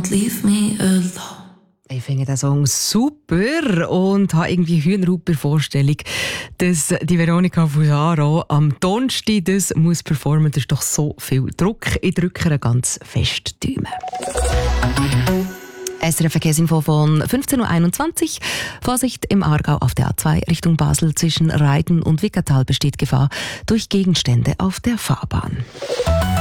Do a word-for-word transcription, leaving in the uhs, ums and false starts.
leave me alone. Ich finde den Song super und habe irgendwie Hühnerhaut bei der Vorstellung, dass die Veronika Fusaro am Donnerstag das muss performen. Das ist doch so viel Druck. Ich drücke ganz fest die Daumen. S R F Verkehrsinfo von fünfzehn Uhr einundzwanzig. Vorsicht im Aargau auf der A zwei Richtung Basel zwischen Reiden und Wickertal besteht Gefahr durch Gegenstände auf der Fahrbahn.